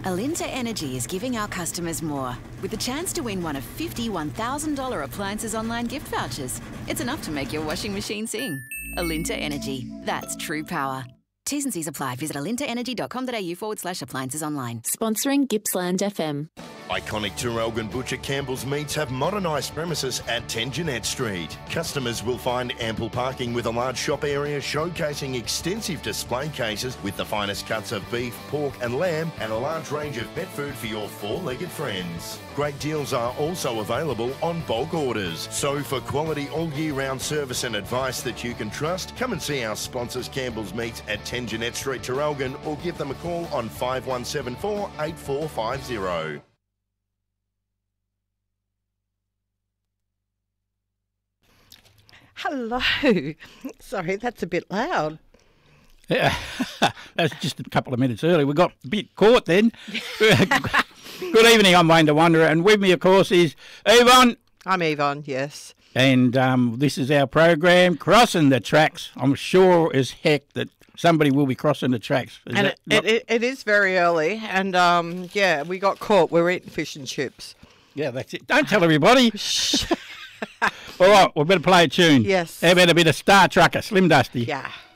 Alinta Energy is giving our customers more, with the chance to win one of 50 $1,000 appliances online gift vouchers. It's enough to make your washing machine sing. Alinta Energy. That's true power. T's and C's apply. Visit alintaenergy.com.au/appliances online. Sponsoring Gippsland FM. Iconic Traralgon Butcher Campbell's Meats have modernised premises at 10 Jeanette Street. Customers will find ample parking with a large shop area showcasing extensive display cases with the finest cuts of beef, pork and lamb and a large range of pet food for your four-legged friends. Great deals are also available on bulk orders. So for quality all-year-round service and advice that you can trust, come and see our sponsors Campbell's Meats at 10 Jeanette Street, Traralgon, or give them a call on 5174 8450. Hello. Sorry, that's a bit loud. Yeah, that's just a couple of minutes early. We got a bit caught then. Good evening, I'm Wayne the Wanderer, and with me, of course, is Yvonne. I'm Yvonne, yes. And this is our program, Crossing the Tracks. I'm sure as heck that somebody will be crossing the tracks. It is very early, and yeah, we got caught. We're eating fish and chips. Yeah, that's it. Don't tell everybody. All right, we better play a tune. Yes. How about a bit of Star Trucker, Slim Dusty? Yeah.